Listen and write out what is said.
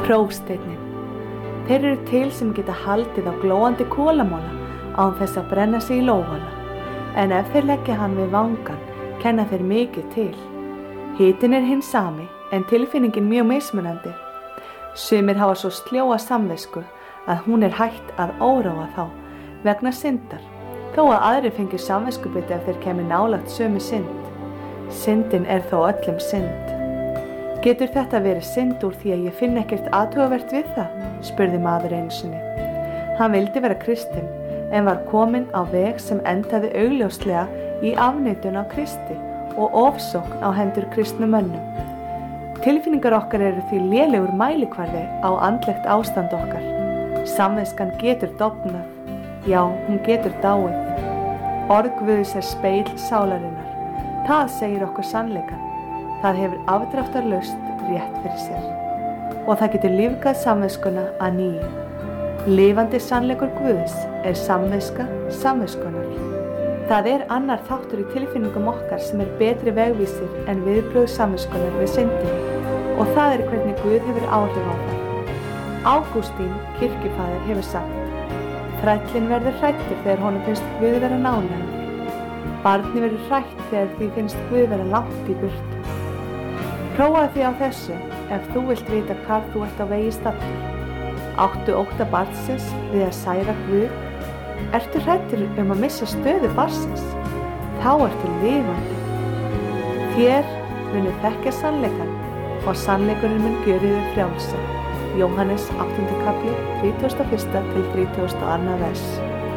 Prófsteinninn. Þeir eru til sem geta haldið á glóandi kolamola án þess að brenna sig í lófana, en ef þeir leggja hann við vangann, kenna þeir mikið til. Hitinn er hinn sami, en tilfinningin mjög mismunandi. Sumir hafa svo sljóa samvisku að hún er hætt að óróa þá vegna syndar, þó að aðrir fengju samviskubiti ef þeir kemur nálægt sömu synd. Syndin er þó öllum synd. Getur þetta verið synd úr því að ég finn ekkert athugavert við það? Spurði maður einu sinni. Hann vildi vera kristinn, en var kominn á veg sem endaði augljóslega í afneitun á Kristi og ofsókn á hendur kristnum mönnum. Tilfinningar okkar eru því lélegur mælikvarði á andlegt ástand okkar. Samviskan getur dofnað, já, hún getur dáið. Orð Guðs er speil sálarinnar. Það segir okkur sannleikann. Það hefur afdráttarlaust rétt fyrir sér. Og það getur lífgað samviskuna að nýju. Lifandi sannleikur Guðs er samviska samviskunnar. Það er annar þáttur í tilfinningum okkar sem er betri vegvísir en viðbrögð samviskunnar við syndinni, og það er hvernig Guð hefur áhrif á það. Ágústín, kirkjufaðir, hefur sagt: Þrællinn verður hræddur þegar honum finnst Guð vera nálægur. Barnið verður hrætt þegar því finnst Guð vera langt í burtu. Prófaðu því á þessu ef þú vilt vita hvar þú ert á vegi staddur. Áttu ótta barnsins við að særa Guð? Ertu hræddur að missa stöðu barnsins? Þá ertu lifandi. Þér munu þekkja sannleikann og sannleikurinn mun gjöra þig frjálsa. Jóhannes 8. kapli 31. til 32. vers.